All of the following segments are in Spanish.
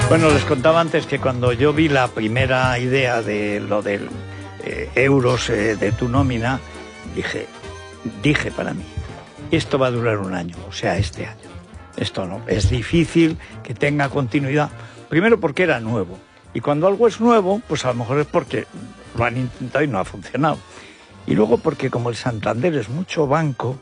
Bueno, les contaba antes que cuando yo vi la primera idea de lo del euros de tu nómina, dije para mí, esto va a durar un año, o sea, este año. Esto no, es difícil que tenga continuidad. Primero porque era nuevo. Y cuando algo es nuevo, pues a lo mejor es porque lo han intentado y no ha funcionado. Y luego porque como el Santander es mucho banco,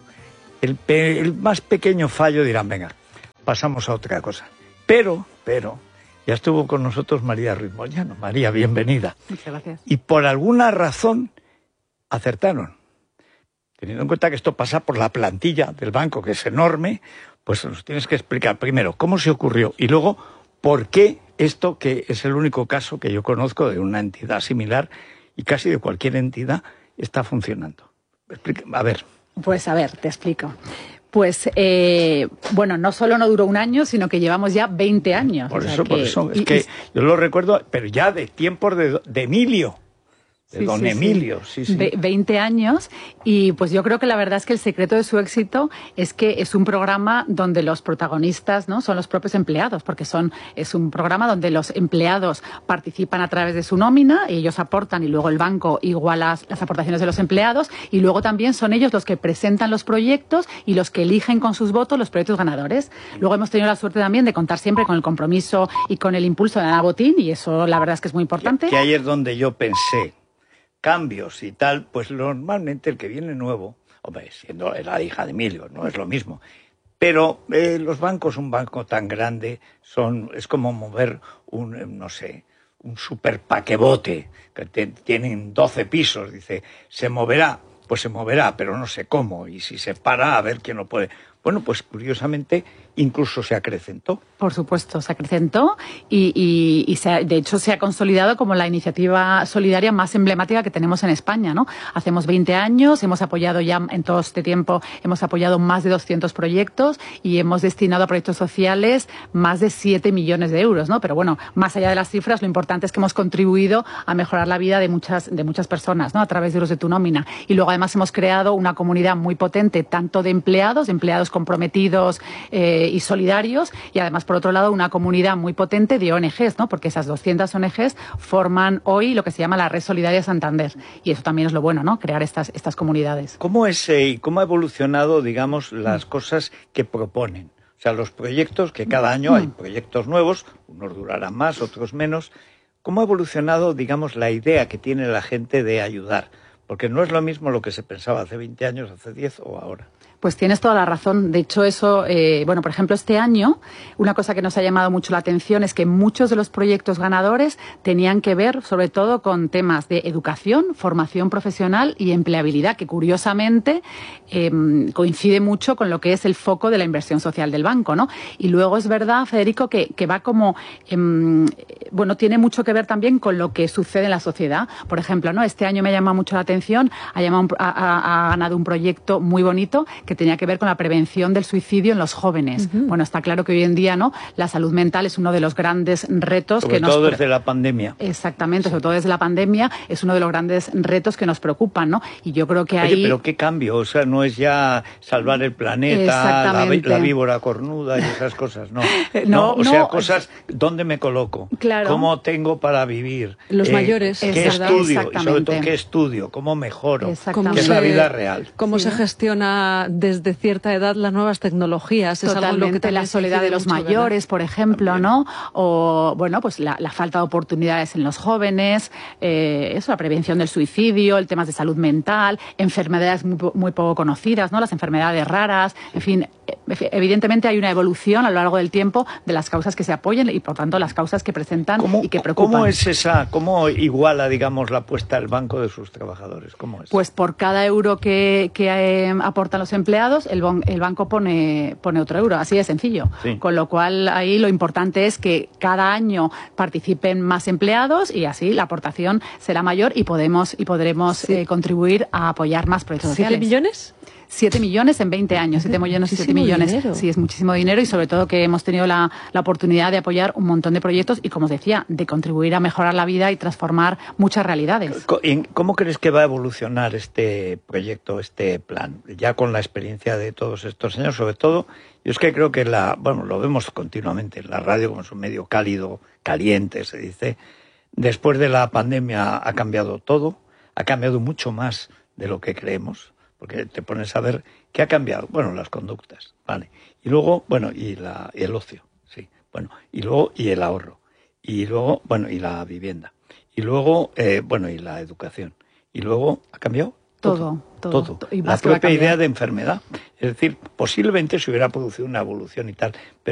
el más pequeño fallo dirán, venga, pasamos a otra cosa. Pero, ya estuvo con nosotros María Ruiz Moyano. María, bienvenida. Muchas gracias. Y por alguna razón acertaron. Teniendo en cuenta que esto pasa por la plantilla del banco, que es enorme, pues nos tienes que explicar primero cómo se ocurrió y luego por qué esto, que es el único caso que yo conozco de una entidad similar y casi de cualquier entidad, está funcionando. A ver. Pues a ver, te explico. Pues, bueno, no solo no duró un año, sino que llevamos ya 20 años. Por eso. Es que yo lo recuerdo, pero ya de tiempos de Emilio. De don Emilio, sí. 20 años, y pues yo creo que la verdad es que el secreto de su éxito es que es un programa donde los protagonistas, ¿no?, son los propios empleados, porque es un programa donde los empleados participan a través de su nómina, y ellos aportan y luego el banco iguala las aportaciones de los empleados, y luego también son ellos los que presentan los proyectos y los que eligen con sus votos los proyectos ganadores. Luego hemos tenido la suerte también de contar siempre con el compromiso y con el impulso de Ana Botín, y eso la verdad es que es muy importante. Que ahí es donde yo pensé cambios y tal, pues normalmente el que viene nuevo, hombre, siendo la hija de Emilio, no es lo mismo. Pero los bancos, un banco tan grande, es como mover un super paquebote, que tienen 12 pisos, dice, se moverá, pues se moverá, pero no sé cómo, y si se para, a ver quién lo puede. Bueno, pues curiosamente incluso se acrecentó. Por supuesto, se acrecentó y de hecho se ha consolidado como la iniciativa solidaria más emblemática que tenemos en España, ¿no? Hacemos 20 años, hemos apoyado ya en todo este tiempo, hemos apoyado más de 200 proyectos y hemos destinado a proyectos sociales más de 7 millones de euros, ¿no? Pero bueno, más allá de las cifras, lo importante es que hemos contribuido a mejorar la vida de muchas personas, ¿no?, a través de euros de tu nómina. Y luego además hemos creado una comunidad muy potente, tanto de empleados comprometidos y solidarios, y además, por otro lado, una comunidad muy potente de ONGs, ¿no?, porque esas 200 ONGs forman hoy lo que se llama la Red Solidaria Santander, y eso también es lo bueno, ¿no?, crear estas comunidades. ¿Cómo ha evolucionado, digamos, las cosas que proponen? O sea, los proyectos, que cada año hay proyectos nuevos, unos durarán más, otros menos. ¿Cómo ha evolucionado, digamos, la idea que tiene la gente de ayudar? Porque no es lo mismo lo que se pensaba hace 20 años, hace 10 o ahora. Pues tienes toda la razón. De hecho, eso, bueno, por ejemplo, este año, una cosa que nos ha llamado mucho la atención es que muchos de los proyectos ganadores tenían que ver, sobre todo, con temas de educación, formación profesional y empleabilidad, que curiosamente coincide mucho con lo que es el foco de la inversión social del banco, ¿no? Y luego es verdad, Federico, que va como, bueno, tiene mucho que ver también con lo que sucede en la sociedad. Por ejemplo, ¿no?, este año me ha llamado mucho la atención, ha ganado un proyecto muy bonito que tenía que ver con la prevención del suicidio en los jóvenes. Bueno, está claro que hoy en día, ¿no?, la salud mental es uno de los grandes retos sobre todo desde la pandemia. Exactamente, sobre todo desde la pandemia es uno de los grandes retos que nos preocupan, ¿no? Y yo creo que Oye, pero qué cambio, o sea, no es ya salvar el planeta, la víbora cornuda y esas cosas, no. O sea, cosas, ¿dónde me coloco? Claro. ¿Cómo tengo para vivir? Los mayores. ¿Qué estudio? Y sobre todo, ¿qué estudio? ¿Cómo mejoro? ¿Qué es la vida real? ¿Cómo se gestiona desde cierta edad las nuevas tecnologías? Es Totalmente, algo que la soledad de los mayores, ¿verdad?, por ejemplo, también, ¿no? O, bueno, pues la falta de oportunidades en los jóvenes, eso, la prevención del suicidio, el tema de salud mental, enfermedades muy poco conocidas, ¿no?, las enfermedades raras, en fin, evidentemente hay una evolución a lo largo del tiempo de las causas que se apoyen y, por tanto, las causas que presentan y que preocupan. ¿Cómo iguala, digamos, la apuesta al banco de sus trabajadores? ¿Cómo es? Pues por cada euro que aportan los empleados, el banco pone otro euro, así de sencillo. Sí. Con lo cual, ahí lo importante es que cada año participen más empleados y así la aportación será mayor y podremos contribuir a apoyar más proyectos sociales. ¿7 millones? 7 millones en 20 años, 7 millones, 7 millones. Dinero. Sí, es muchísimo dinero y sobre todo que hemos tenido la oportunidad de apoyar un montón de proyectos y, como os decía, de contribuir a mejorar la vida y transformar muchas realidades. ¿Cómo crees que va a evolucionar este proyecto, este plan? Ya con la experiencia de todos estos años, sobre todo, yo es que creo que lo vemos continuamente en la radio como es un medio cálido, caliente, se dice. Después de la pandemia ha cambiado todo, ha cambiado mucho más de lo que creemos, porque te pones a ver qué ha cambiado. Bueno, las conductas, vale. Y luego, bueno, y el ocio, sí. Bueno, y luego, y el ahorro. Y luego, bueno, y la vivienda. Y luego, bueno, y la educación. Y luego, ¿ha cambiado? Todo. La propia idea de enfermedad. Es decir, posiblemente se hubiera producido una evolución y tal, pero